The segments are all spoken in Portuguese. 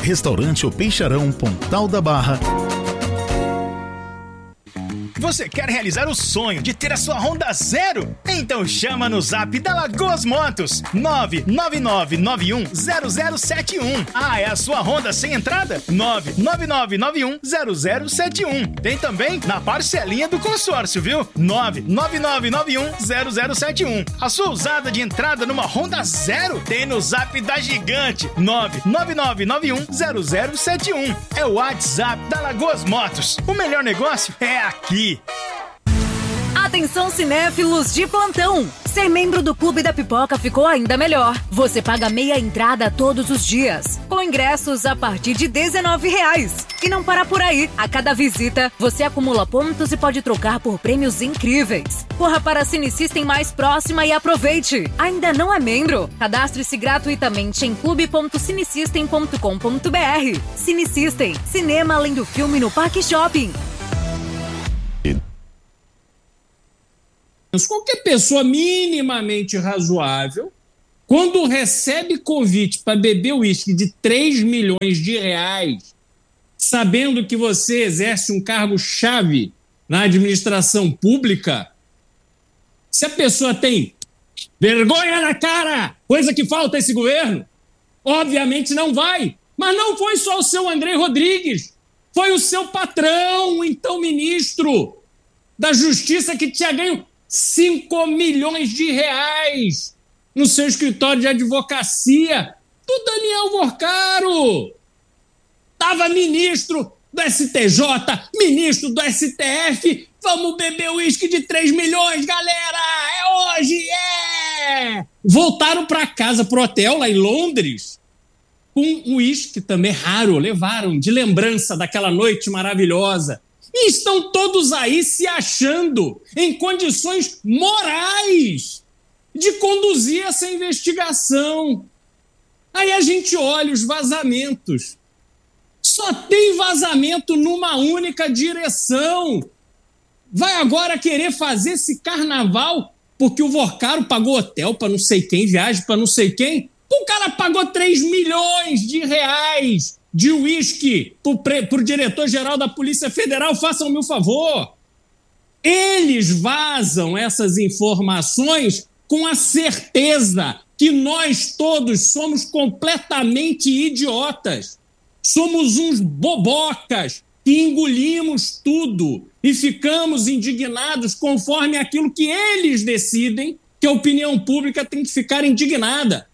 Restaurante O Peixarão, Pontal da Barra. Você quer realizar o sonho de ter a sua Honda zero? Então chama no zap da Lagoas Motos, 999910071. Ah, é a sua Honda sem entrada? 999910071. Tem também na parcelinha do consórcio, viu? 999910071. A sua usada de entrada numa Honda zero tem no zap da Gigante, 999910071. É o WhatsApp da Lagoas Motos. O melhor negócio é aqui. Atenção cinéfilos de plantão! Ser membro do Clube da Pipoca ficou ainda melhor. Você paga meia entrada todos os dias, com ingressos a partir de R$19. E não para por aí. A cada visita, você acumula pontos e pode trocar por prêmios incríveis. Corra para a Cine System mais próxima e aproveite! Ainda não é membro? Cadastre-se gratuitamente em clube.cinesystem.com.br. Cine System, cinema além do filme no Parque Shopping. Qualquer pessoa minimamente razoável, quando recebe convite para beber uísque de R$3 milhões, sabendo que você exerce um cargo-chave na administração pública, se a pessoa tem vergonha na cara, coisa que falta a esse governo, obviamente não vai. Mas não foi só o seu André Rodrigues, foi o seu patrão, então ministro da Justiça, que tinha ganho R$5 milhões no seu escritório de advocacia, do Daniel Vorcaro. Estava ministro do STJ, ministro do STF. Vamos beber uísque de R$3 milhões, galera! É hoje, é! Voltaram para casa, pro hotel lá em Londres, com um uísque também raro, levaram de lembrança daquela noite maravilhosa. E estão todos aí se achando em condições morais de conduzir essa investigação. Aí a gente olha os vazamentos. Só tem vazamento numa única direção. Vai agora querer fazer esse carnaval porque o Vorcaro pagou hotel para não sei quem, viagem para não sei quem. O cara pagou R$3 milhões de uísque por diretor-geral da Polícia Federal. Façam-me o favor. Eles vazam essas informações com a certeza que nós todos somos completamente idiotas. Somos uns bobocas que engolimos tudo e ficamos indignados conforme aquilo que eles decidem que a opinião pública tem que ficar indignada.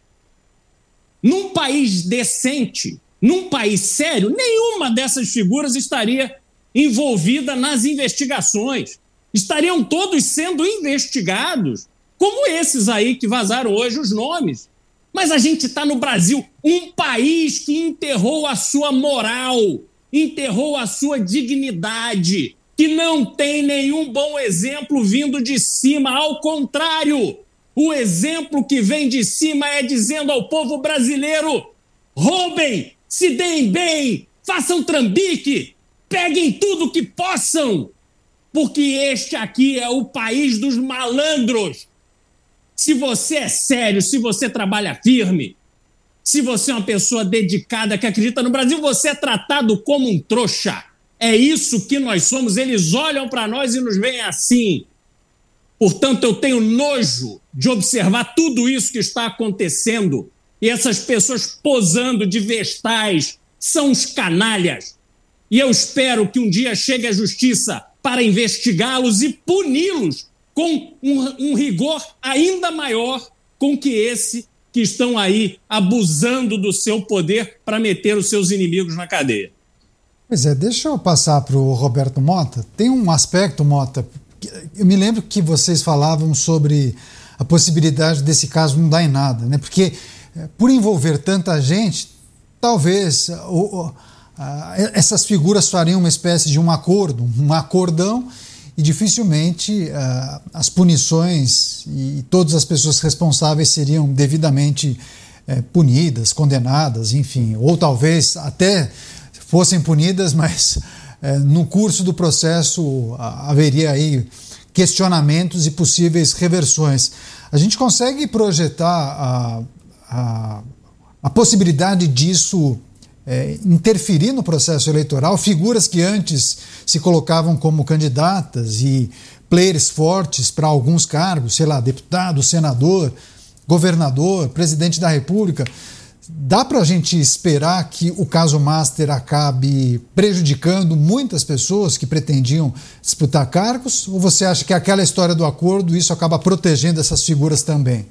Num país decente, num país sério, nenhuma dessas figuras estaria envolvida nas investigações. Estariam todos sendo investigados, como esses aí que vazaram hoje os nomes. Mas a gente está no Brasil, um país que enterrou a sua moral, enterrou a sua dignidade, que não tem nenhum bom exemplo vindo de cima. Ao contrário, o exemplo que vem de cima é dizendo ao povo brasileiro: roubem, se deem bem, façam trambique, peguem tudo que possam, porque este aqui é o país dos malandros. Se você é sério, se você trabalha firme, se você é uma pessoa dedicada que acredita no Brasil, você é tratado como um trouxa. É isso que nós somos. Eles olham para nós e nos veem assim. Portanto, eu tenho nojo de observar tudo isso que está acontecendo. E essas pessoas posando de vestais são os canalhas. E eu espero que um dia chegue a justiça para investigá-los e puni-los com um rigor ainda maior com que esse que estão aí abusando do seu poder para meter os seus inimigos na cadeia. Pois é, deixa eu passar para o Roberto Mota. Tem um aspecto, Mota, eu me lembro que vocês falavam sobre a possibilidade desse caso não dar em nada, né? Porque por envolver tanta gente, talvez essas figuras fariam uma espécie de um acordo, um acordão, e dificilmente as punições e todas as pessoas responsáveis seriam devidamente punidas, condenadas, enfim, ou talvez até fossem punidas, mas no curso do processo haveria aí questionamentos e possíveis reversões. A gente consegue projetar a possibilidade disso interferir no processo eleitoral, figuras que antes se colocavam como candidatas e players fortes para alguns cargos, sei lá, deputado, senador, governador, presidente da República. Dá para a gente esperar que o caso Master acabe prejudicando muitas pessoas que pretendiam disputar cargos? Ou você acha que aquela história do acordo, isso acaba protegendo essas figuras também?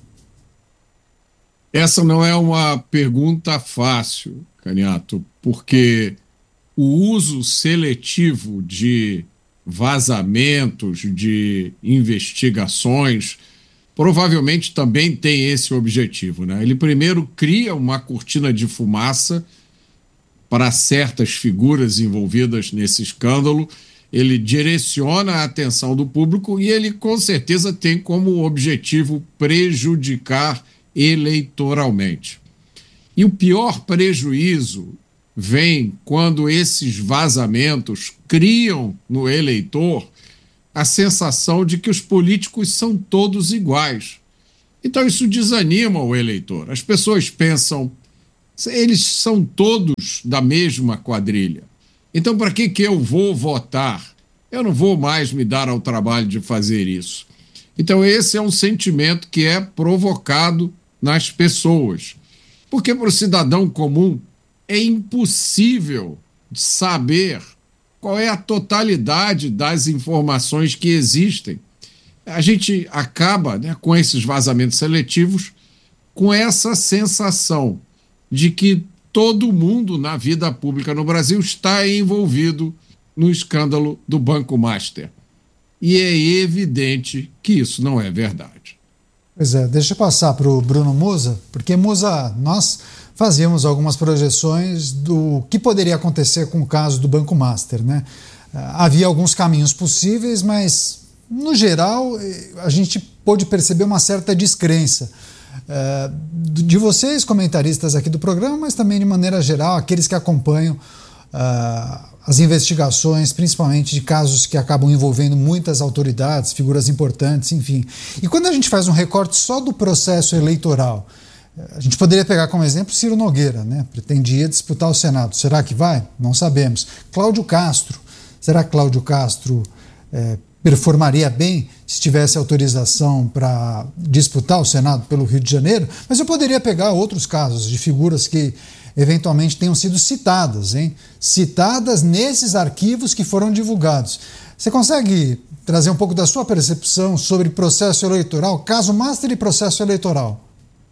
Essa não é uma pergunta fácil, Caniato, porque o uso seletivo de vazamentos, de investigações, provavelmente também tem esse objetivo, né? Ele primeiro cria uma cortina de fumaça para certas figuras envolvidas nesse escândalo, ele direciona a atenção do público e ele com certeza tem como objetivo prejudicar eleitoralmente. E o pior prejuízo vem quando esses vazamentos criam no eleitor a sensação de que os políticos são todos iguais. Então isso desanima o eleitor. As pessoas pensam, eles são todos da mesma quadrilha. Então para que eu vou votar? Eu não vou mais me dar ao trabalho de fazer isso. Então esse é um sentimento que é provocado nas pessoas. Porque para o cidadão comum é impossível saber qual é a totalidade das informações que existem. A gente acaba, né, com esses vazamentos seletivos com essa sensação de que todo mundo na vida pública no Brasil está envolvido no escândalo do Banco Master. E é evidente que isso não é verdade. Pois é, deixa eu passar para o Bruno Musa, porque, Musa, nós fazíamos algumas projeções do que poderia acontecer com o caso do Banco Master, né? Havia alguns caminhos possíveis, mas, no geral, a gente pôde perceber uma certa descrença de vocês, comentaristas aqui do programa, mas também, de maneira geral, aqueles que acompanham as investigações, principalmente de casos que acabam envolvendo muitas autoridades, figuras importantes, enfim. E quando a gente faz um recorte só do processo eleitoral, a gente poderia pegar como exemplo Ciro Nogueira, né? Pretendia disputar o Senado. Será que vai? Não sabemos. Cláudio Castro. Será que Cláudio Castro performaria bem se tivesse autorização para disputar o Senado pelo Rio de Janeiro? Mas eu poderia pegar outros casos de figuras que eventualmente tenham sido citadas, hein? Citadas nesses arquivos que foram divulgados. Você consegue trazer um pouco da sua percepção sobre processo eleitoral, caso Master e processo eleitoral?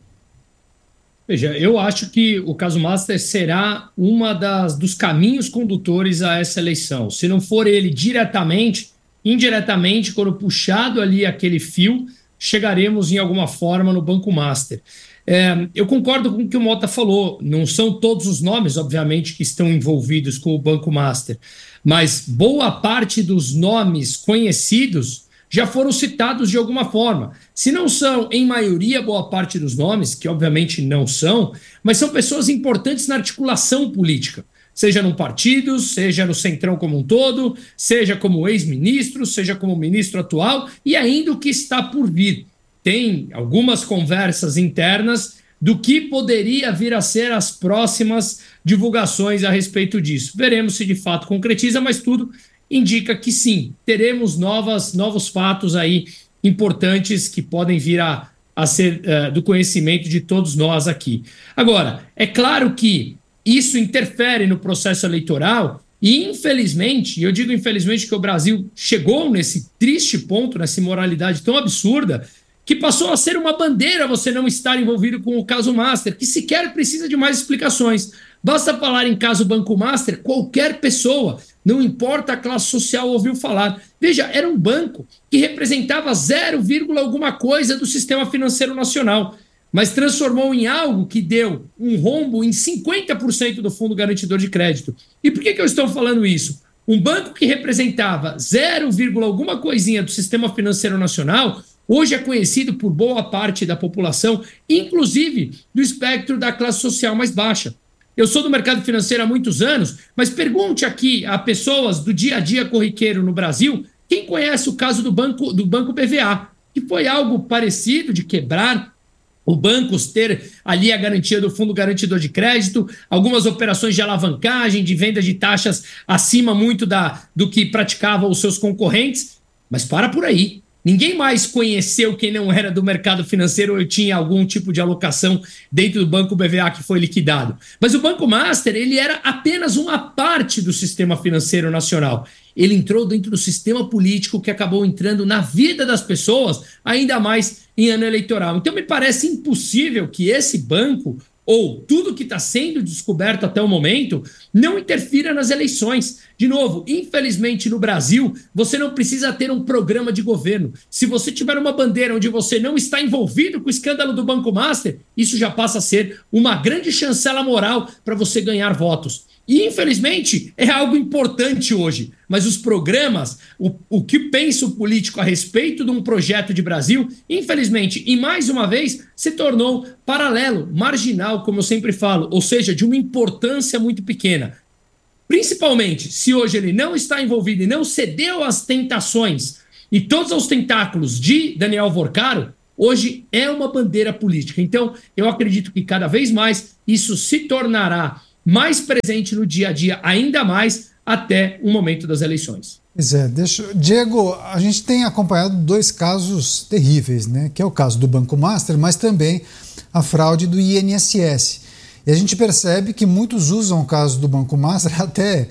Veja, eu acho que o caso Master será dos caminhos condutores a essa eleição. Se não for ele diretamente, indiretamente, quando puxado ali aquele fio, chegaremos em alguma forma no Banco Master. Eu concordo com o que o Mota falou, não são todos os nomes, obviamente, que estão envolvidos com o Banco Master, mas boa parte dos nomes conhecidos já foram citados de alguma forma. Se não são, em maioria, boa parte dos nomes, que obviamente não são, mas são pessoas importantes na articulação política, seja no partido, seja no Centrão como um todo, seja como ex-ministro, seja como ministro atual e ainda o que está por vir. Tem algumas conversas internas do que poderia vir a ser as próximas divulgações a respeito disso. Veremos se de fato concretiza, mas tudo indica que sim, teremos novos fatos aí importantes que podem vir a ser do conhecimento de todos nós aqui. Agora, é claro que isso interfere no processo eleitoral e, infelizmente, eu digo infelizmente que o Brasil chegou nesse triste ponto, nessa imoralidade tão absurda, que passou a ser uma bandeira você não estar envolvido com o caso Master, que sequer precisa de mais explicações. Basta falar em caso Banco Master, qualquer pessoa, não importa a classe social, ouviu falar. Veja, era um banco que representava 0, alguma coisa do sistema financeiro nacional, mas transformou em algo que deu um rombo em 50% do fundo garantidor de crédito. E por que eu estou falando isso? Um banco que representava 0, alguma coisinha do sistema financeiro nacional hoje é conhecido por boa parte da população, inclusive do espectro da classe social mais baixa. Eu sou do mercado financeiro há muitos anos, mas pergunte aqui a pessoas do dia a dia corriqueiro no Brasil quem conhece o caso do banco BVA, que foi algo parecido de quebrar o bancos ter ali a garantia do fundo garantidor de crédito, algumas operações de alavancagem, de venda de taxas acima muito do que praticavam os seus concorrentes, mas para por aí. Ninguém mais conheceu quem não era do mercado financeiro ou tinha algum tipo de alocação dentro do Banco BVA que foi liquidado. Mas o Banco Master, ele era apenas uma parte do sistema financeiro nacional. Ele entrou dentro do sistema político que acabou entrando na vida das pessoas, ainda mais em ano eleitoral. Então me parece impossível que esse banco, ou tudo que está sendo descoberto até o momento, não interfira nas eleições. De novo, infelizmente no Brasil, você não precisa ter um programa de governo. Se você tiver uma bandeira onde você não está envolvido com o escândalo do Banco Master, isso já passa a ser uma grande chancela moral para você ganhar votos. E, infelizmente, é algo importante hoje. Mas os programas, o que pensa o político a respeito de um projeto de Brasil, infelizmente, e mais uma vez, se tornou paralelo, marginal, como eu sempre falo, ou seja, de uma importância muito pequena. Principalmente se hoje ele não está envolvido e não cedeu às tentações e todos os tentáculos de Daniel Vorcaro, hoje é uma bandeira política. Então, eu acredito que cada vez mais isso se tornará mais presente no dia a dia, ainda mais até o momento das eleições. Pois é, Diego, a gente tem acompanhado 2 casos terríveis, né? Que é o caso do Banco Master, mas também a fraude do INSS. E a gente percebe que muitos usam o caso do Banco Master, até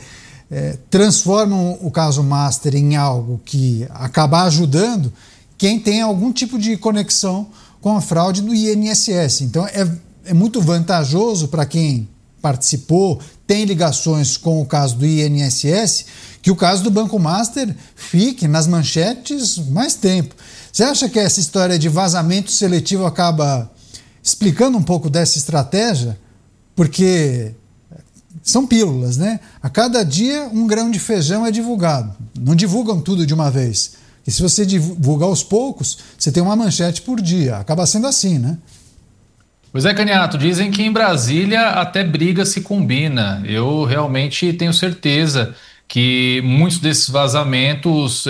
transformam o caso Master em algo que acaba ajudando quem tem algum tipo de conexão com a fraude do INSS. Então é muito vantajoso para quem participou, tem ligações com o caso do INSS, que o caso do Banco Master fique nas manchetes mais tempo. Você acha que essa história de vazamento seletivo acaba explicando um pouco dessa estratégia? Porque são pílulas, né? A cada dia um grão de feijão é divulgado. Não divulgam tudo de uma vez. E se você divulga aos poucos, você tem uma manchete por dia. Acaba sendo assim, né? Pois é, Caniato, dizem que em Brasília até briga se combina. Eu realmente tenho certeza que muitos desses vazamentos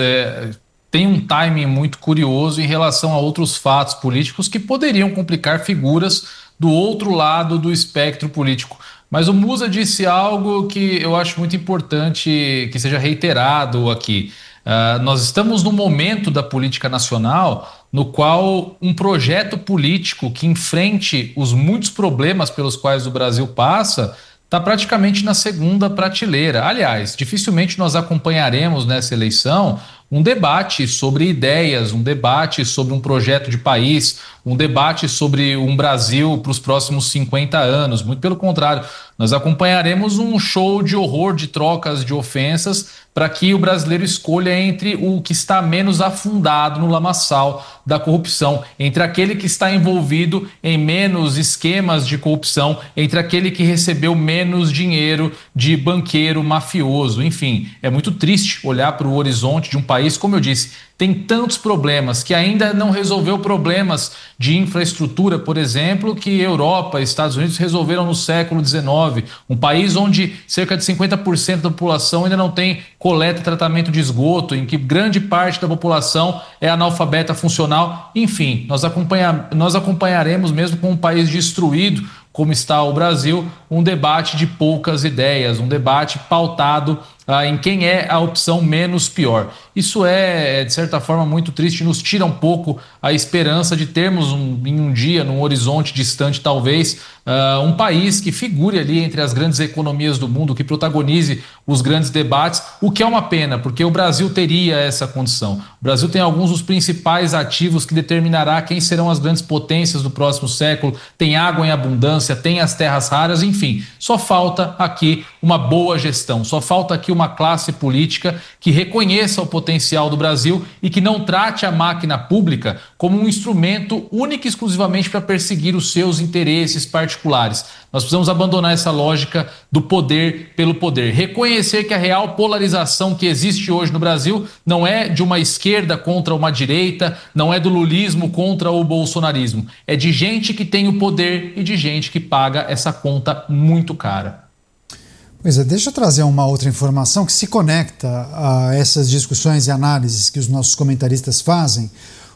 têm um timing muito curioso em relação a outros fatos políticos que poderiam complicar figuras do outro lado do espectro político. Mas o Musa disse algo que eu acho muito importante que seja reiterado aqui. Nós estamos num momento da política nacional no qual um projeto político que enfrente os muitos problemas pelos quais o Brasil passa está praticamente na segunda prateleira. Aliás, dificilmente nós acompanharemos nessa eleição um debate sobre ideias, um debate sobre um projeto de país, um debate sobre um Brasil para os próximos 50 anos. Muito pelo contrário, nós acompanharemos um show de horror, de trocas de ofensas, para que o brasileiro escolha entre o que está menos afundado no lamaçal da corrupção, entre aquele que está envolvido em menos esquemas de corrupção, entre aquele que recebeu menos dinheiro de banqueiro mafioso. Enfim, é muito triste olhar para o horizonte de um país, como eu disse, tem tantos problemas, que ainda não resolveu problemas de infraestrutura, por exemplo, que Europa e Estados Unidos resolveram no século XIX. Um país onde cerca de 50% da população ainda não tem coleta e tratamento de esgoto, em que grande parte da população é analfabeta funcional. Enfim, nós acompanharemos, mesmo com um país destruído como está o Brasil, um debate de poucas ideias, um debate pautado em quem é a opção menos pior. Isso é, de certa forma, muito triste, nos tira um pouco a esperança de termos em um dia, num horizonte distante talvez, um país que figure ali entre as grandes economias do mundo, que protagonize os grandes debates, o que é uma pena, porque o Brasil teria essa condição. O Brasil tem alguns dos principais ativos que determinará quem serão as grandes potências do próximo século, tem água em abundância, tem as terras raras, enfim, só falta aqui uma boa gestão, só falta aqui uma classe política que reconheça o potencial do Brasil e que não trate a máquina pública como um instrumento único e exclusivamente para perseguir os seus interesses particulares. Nós precisamos abandonar essa lógica do poder pelo poder. Reconhecer que a real polarização que existe hoje no Brasil não é de uma esquerda contra uma direita, não é do lulismo contra o bolsonarismo. É de gente que tem o poder e de gente que paga essa conta muito cara. Pois é, deixa eu trazer uma outra informação que se conecta a essas discussões e análises que os nossos comentaristas fazem.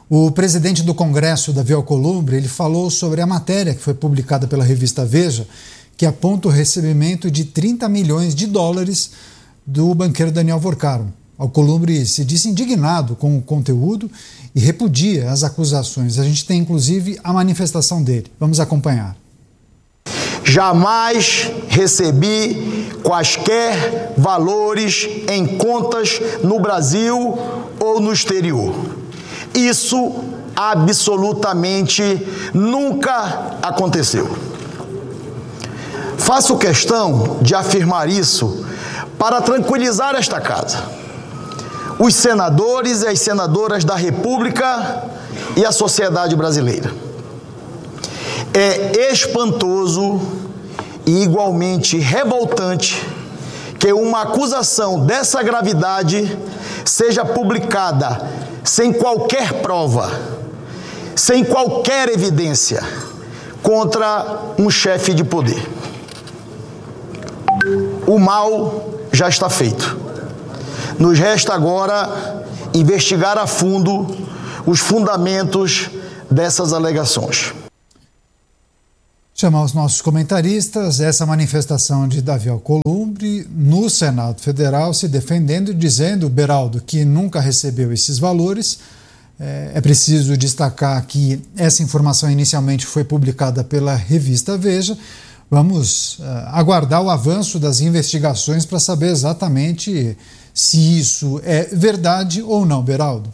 O presidente do Congresso, Davi Alcolumbre, ele falou sobre a matéria que foi publicada pela revista Veja, que aponta o recebimento de 30 milhões de dólares do banqueiro Daniel Vorcaro. Alcolumbre se disse indignado com o conteúdo e repudia as acusações. A gente tem, inclusive, a manifestação dele. Vamos acompanhar. Jamais recebi quaisquer valores em contas no Brasil ou no exterior. Isso absolutamente nunca aconteceu. Faço questão de afirmar isso para tranquilizar esta casa, os senadores e as senadoras da República e a sociedade brasileira. É espantoso e igualmente revoltante que uma acusação dessa gravidade seja publicada sem qualquer prova, sem qualquer evidência contra um chefe de poder. O mal já está feito. Nos resta agora investigar a fundo os fundamentos dessas alegações. Chamar os nossos comentaristas, essa manifestação de Davi Alcolumbre no Senado Federal se defendendo e dizendo, Beraldo, que nunca recebeu esses valores. É preciso destacar que essa informação inicialmente foi publicada pela revista Veja. Vamos aguardar o avanço das investigações para saber exatamente se isso é verdade ou não, Beraldo.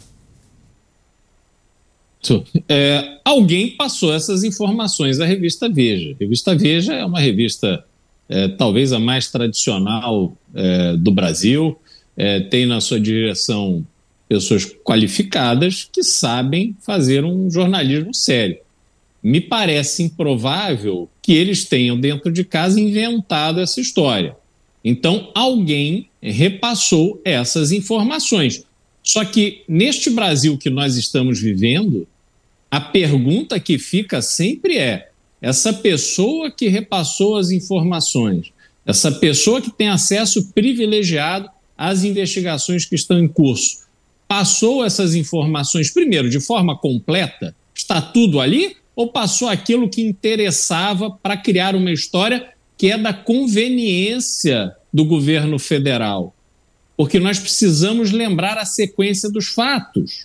Alguém passou essas informações à revista Veja. A revista Veja é uma revista talvez a mais tradicional do Brasil, tem na sua direção pessoas qualificadas que sabem fazer um jornalismo sério. Me parece improvável que eles tenham dentro de casa inventado essa história. Então, alguém repassou essas informações. Só que neste Brasil que nós estamos vivendo, a pergunta que fica sempre é: essa pessoa que repassou as informações, essa pessoa que tem acesso privilegiado às investigações que estão em curso, passou essas informações, primeiro, de forma completa? Está tudo ali? Ou passou aquilo que interessava para criar uma história que é da conveniência do governo federal? Porque nós precisamos lembrar a sequência dos fatos.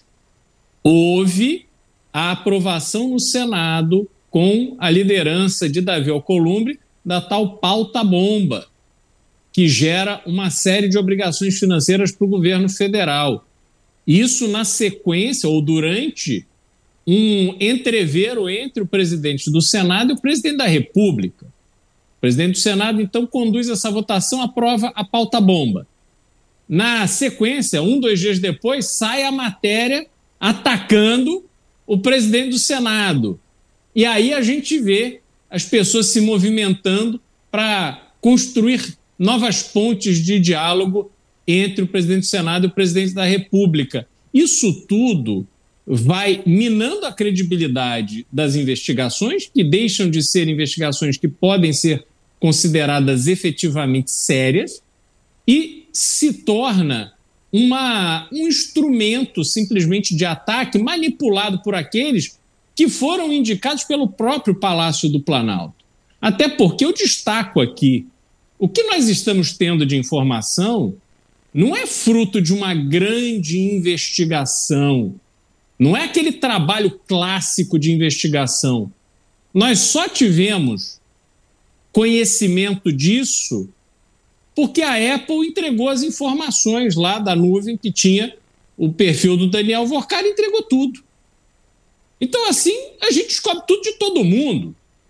Houve a aprovação no Senado, com a liderança de Davi Alcolumbre, da tal pauta-bomba, que gera uma série de obrigações financeiras para o governo federal. Isso na sequência, ou durante um entrevero entre o presidente do Senado e o presidente da República. O presidente do Senado, então, conduz essa votação, aprova a pauta-bomba. Na sequência, 2 dias depois, sai a matéria atacando o presidente do Senado. E aí a gente vê as pessoas se movimentando para construir novas pontes de diálogo entre o presidente do Senado e o presidente da República. Isso tudo vai minando a credibilidade das investigações, que deixam de ser investigações que podem ser consideradas efetivamente sérias, e se torna um instrumento simplesmente de ataque manipulado por aqueles que foram indicados pelo próprio Palácio do Planalto. Até porque eu destaco aqui, o que nós estamos tendo de informação não é fruto de uma grande investigação, não é aquele trabalho clássico de investigação. Nós só tivemos conhecimento disso porque a Apple entregou as informações lá da nuvem que tinha o perfil do Daniel Vorcaro e entregou tudo. Então, assim, a gente descobre tudo de todo mundo.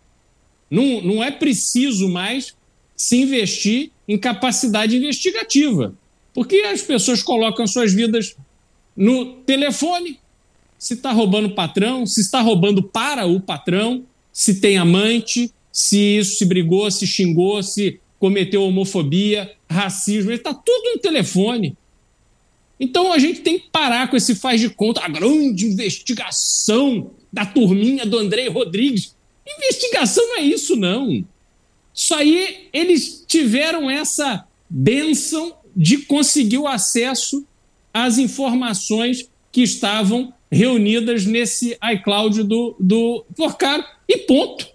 Não é preciso mais se investir em capacidade investigativa, porque as pessoas colocam suas vidas no telefone, se está roubando o patrão, se está roubando para o patrão, se tem amante, se isso se brigou, se xingou, se cometeu homofobia, racismo, está tudo no telefone. Então a gente tem que parar com esse faz de conta, a grande investigação da turminha do Andrei Rodrigues. Investigação não é isso, não. Isso aí, eles tiveram essa bênção de conseguir o acesso às informações que estavam reunidas nesse iCloud do Vorcaro. E ponto.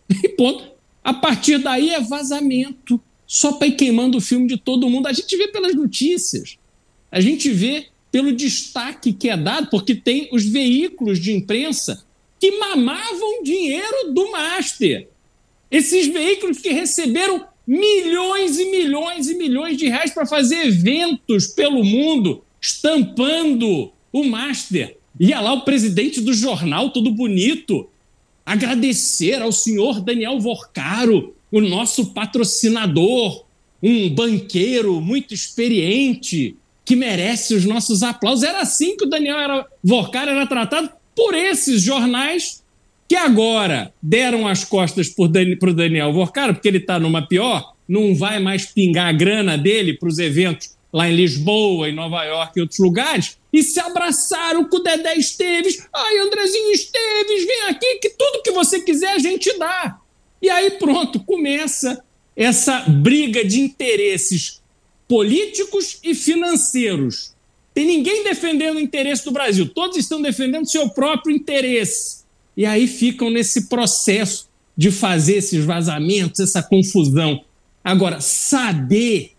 A partir daí é vazamento, só para ir queimando o filme de todo mundo. A gente vê pelas notícias, a gente vê pelo destaque que é dado, porque tem os veículos de imprensa que mamavam dinheiro do Master. Esses veículos que receberam milhões e milhões e milhões de reais para fazer eventos pelo mundo, estampando o Master. Ia lá o presidente do jornal, todo bonito, agradecer ao senhor Daniel Vorcaro, o nosso patrocinador, um banqueiro muito experiente, que merece os nossos aplausos. Era assim que o Daniel Vorcaro era tratado por esses jornais que agora deram as costas para o Daniel Vorcaro, porque ele está numa pior, não vai mais pingar a grana dele para os eventos lá em Lisboa, em Nova York e outros lugares, e se abraçaram com o Dedé Esteves. Ai, Andrezinho Esteves, vem aqui que tudo que você quiser a gente dá. E aí pronto, começa essa briga de interesses políticos e financeiros. Tem ninguém defendendo o interesse do Brasil, todos estão defendendo seu próprio interesse. E aí ficam nesse processo de fazer esses vazamentos, essa confusão. Agora, saber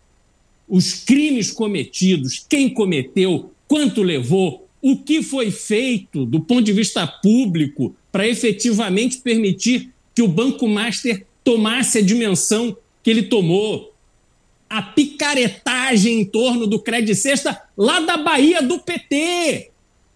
os crimes cometidos, quem cometeu, quanto levou, o que foi feito do ponto de vista público para efetivamente permitir que o Banco Master tomasse a dimensão que ele tomou. A picaretagem em torno do Credit Sexta lá da Bahia do PT.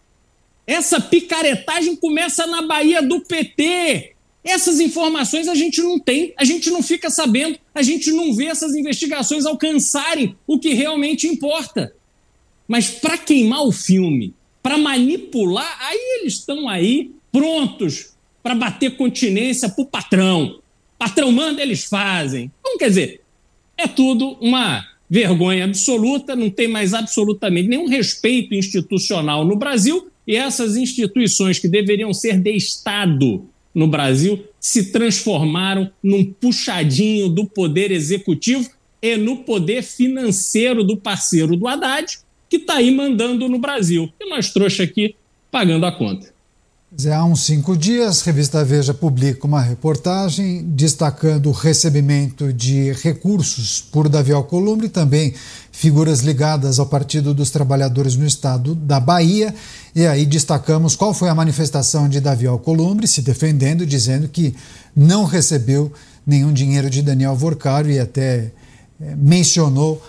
Essa picaretagem começa na Bahia do PT. Essas informações a gente não tem, a gente não fica sabendo, a gente não vê essas investigações alcançarem o que realmente importa. Mas para queimar o filme, para manipular, aí eles estão aí prontos para bater continência para o patrão. Patrão manda, eles fazem. Então, quer dizer, é tudo uma vergonha absoluta, não tem mais absolutamente nenhum respeito institucional no Brasil, e essas instituições que deveriam ser de Estado no Brasil se transformaram num puxadinho do poder executivo e no poder financeiro do parceiro do Haddad, que está aí mandando no Brasil. E nós trouxa aqui pagando a conta. Há uns 5 dias, a revista Veja publica uma reportagem destacando o recebimento de recursos por Davi Alcolumbre e também figuras ligadas ao Partido dos Trabalhadores no estado da Bahia. E aí destacamos qual foi a manifestação de Davi Alcolumbre, se defendendo, dizendo que não recebeu nenhum dinheiro de Daniel Vorcaro e até mencionou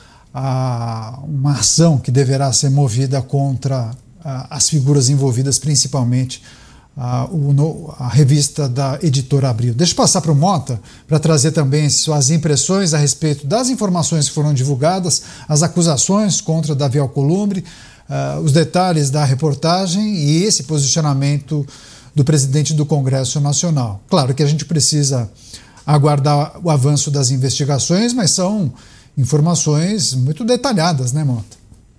uma ação que deverá ser movida contra as figuras envolvidas, principalmente a revista da Editora Abril. Deixa eu passar para o Mota para trazer também suas impressões a respeito das informações que foram divulgadas, as acusações contra Davi Alcolumbre, os detalhes da reportagem e esse posicionamento do presidente do Congresso Nacional. Claro que a gente precisa aguardar o avanço das investigações, mas são informações muito detalhadas, né, Mota?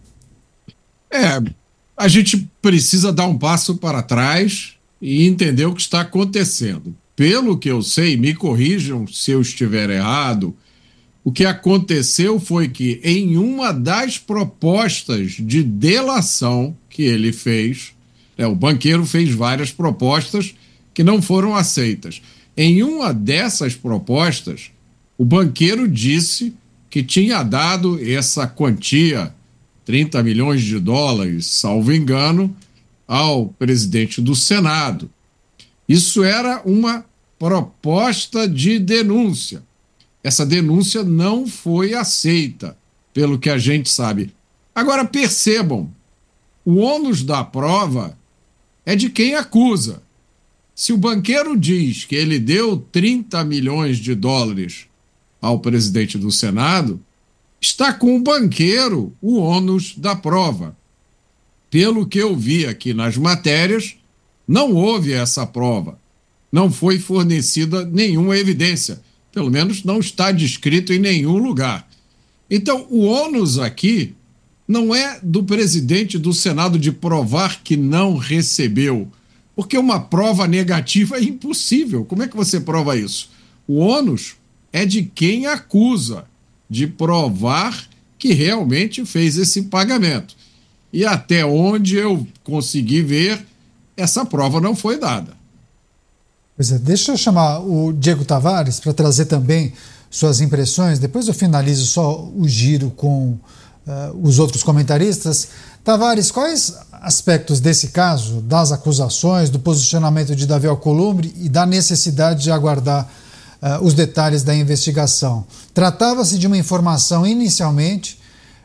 A gente precisa dar um passo para trás e entender o que está acontecendo. Pelo que eu sei, me corrijam se eu estiver errado, o que aconteceu foi que em uma das propostas de delação que ele fez, o banqueiro fez várias propostas que não foram aceitas. Em uma dessas propostas, o banqueiro disse que tinha dado essa quantia, 30 milhões de dólares, salvo engano, ao presidente do Senado. Isso era uma proposta de denúncia. Essa denúncia não foi aceita, pelo que a gente sabe. Agora percebam, o ônus da prova é de quem acusa. Se o banqueiro diz que ele deu 30 milhões de dólares ao presidente do Senado, está com o banqueiro o ônus da prova. Pelo que eu vi aqui nas matérias, não houve essa prova. Não foi fornecida nenhuma evidência. Pelo menos não está descrito em nenhum lugar. Então, o ônus aqui não é do presidente do Senado de provar que não recebeu, porque uma prova negativa é impossível. Como é que você prova isso? O ônus é de quem acusa, de provar que realmente fez esse pagamento. E até onde eu consegui ver, essa prova não foi dada. Pois é, deixa eu chamar o Diego Tavares para trazer também suas impressões. Depois eu finalizo só o giro com os outros comentaristas. Tavares, quais aspectos desse caso, das acusações, do posicionamento de Davi Alcolumbre e da necessidade de aguardar os detalhes da investigação? Tratava-se de uma informação inicialmente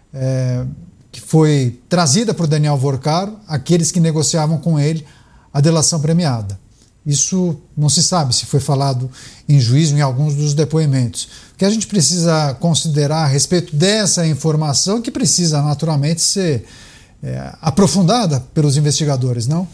que foi trazida para o Daniel Vorcaro, aqueles que negociavam com ele a delação premiada. Isso não se sabe se foi falado em juízo em alguns dos depoimentos. O que a gente precisa considerar a respeito dessa informação, que precisa naturalmente ser aprofundada pelos investigadores, não?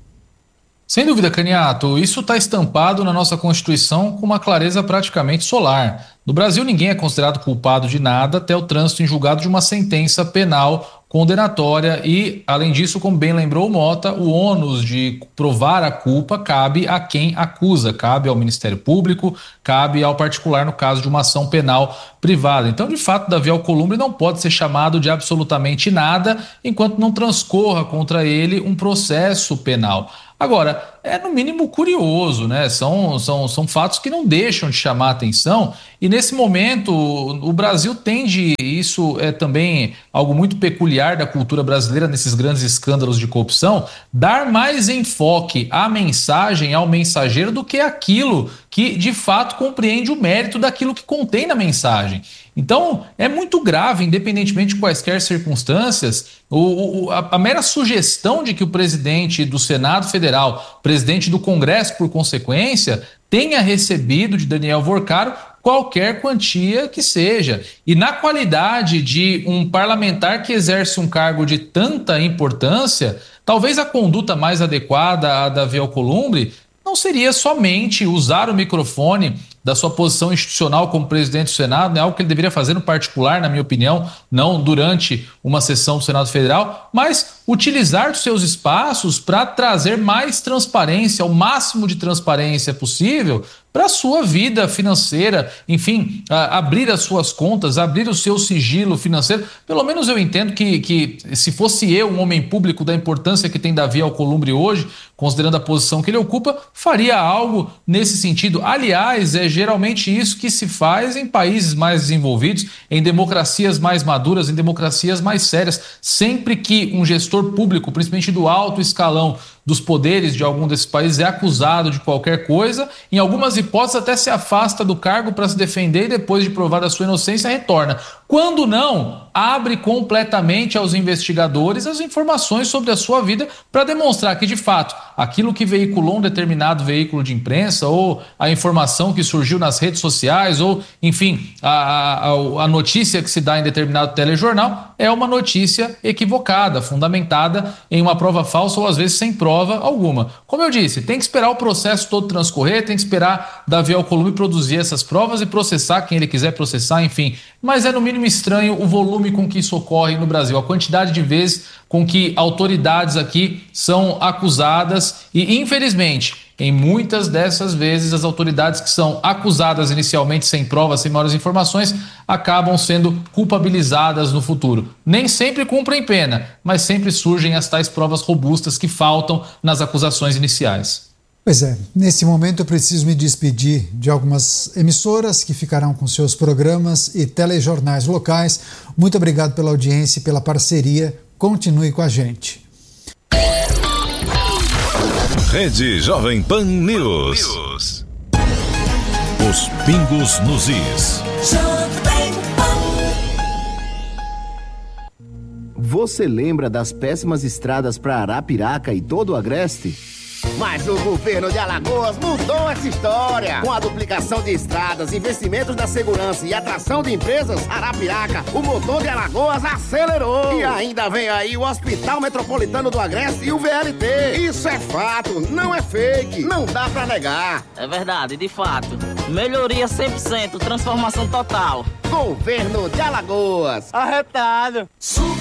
Sem dúvida, Caniato, isso está estampado na nossa Constituição com uma clareza praticamente solar. No Brasil, ninguém é considerado culpado de nada até o trânsito em julgado de uma sentença penal condenatória e, além disso, como bem lembrou o Mota, o ônus de provar a culpa cabe a quem acusa, cabe ao Ministério Público, cabe ao particular no caso de uma ação penal privada. Então, de fato, Davi Alcolumbre não pode ser chamado de absolutamente nada enquanto não transcorra contra ele um processo penal. Agora, é no mínimo curioso, né? São fatos que não deixam de chamar a atenção e nesse momento o Brasil tende, isso é também algo muito peculiar da cultura brasileira nesses grandes escândalos de corrupção, dar mais enfoque à mensagem, ao mensageiro do que aquilo que de fato compreende o mérito daquilo que contém na mensagem. Então, é muito grave, independentemente de quaisquer circunstâncias, a mera sugestão de que o presidente do Senado Federal, presidente do Congresso, por consequência, tenha recebido de Daniel Vorcaro qualquer quantia que seja. E na qualidade de um parlamentar que exerce um cargo de tanta importância, talvez a conduta mais adequada a Davi Alcolumbre não seria somente usar o microfone da sua posição institucional como presidente do Senado, né, algo que ele deveria fazer no particular, na minha opinião, não durante uma sessão do Senado Federal, mas utilizar os seus espaços para trazer mais transparência, o máximo de transparência possível para a sua vida financeira, enfim, abrir as suas contas, abrir o seu sigilo financeiro. Pelo menos eu entendo que se fosse eu, um homem público da importância que tem Davi Alcolumbre hoje, considerando a posição que ele ocupa, faria algo nesse sentido. Aliás, é geralmente isso que se faz em países mais desenvolvidos, em democracias mais maduras, em democracias mais sérias. Sempre que um gestor público, principalmente do alto escalão dos poderes de algum desses países, é acusado de qualquer coisa, em algumas hipóteses até se afasta do cargo para se defender e depois de provar a sua inocência retorna. Quando não, abre completamente aos investigadores as informações sobre a sua vida para demonstrar que, de fato, aquilo que veiculou um determinado veículo de imprensa ou a informação que surgiu nas redes sociais ou, enfim, a notícia que se dá em determinado telejornal é uma notícia equivocada, fundamentada em uma prova falsa ou às vezes sem prova alguma. Como eu disse, tem que esperar o processo todo transcorrer, tem que esperar Davi Alcolumbre produzir essas provas e processar quem ele quiser processar, enfim. Mas é no mínimo estranho o volume com que isso ocorre no Brasil, a quantidade de vezes com que autoridades aqui são acusadas e, infelizmente, em muitas dessas vezes, as autoridades que são acusadas inicialmente sem provas, sem maiores informações, acabam sendo culpabilizadas no futuro. Nem sempre cumprem pena, mas sempre surgem as tais provas robustas que faltam nas acusações iniciais. Pois é, nesse momento eu preciso me despedir de algumas emissoras que ficarão com seus programas e telejornais locais. Muito obrigado pela audiência e pela parceria. Continue com a gente. Rede Jovem Pan News. Os pingos nos is. Você lembra das péssimas estradas para Arapiraca e todo o Agreste? Mas o governo de Alagoas mudou essa história. Com a duplicação de estradas, investimentos da segurança e atração de empresas, Arapiraca, o motor de Alagoas acelerou. E ainda vem aí o Hospital Metropolitano do Agreste e o VLT. Isso é fato, não é fake. Não dá pra negar. É verdade, de fato. Melhoria 100%, transformação total. Governo de Alagoas. Arretado.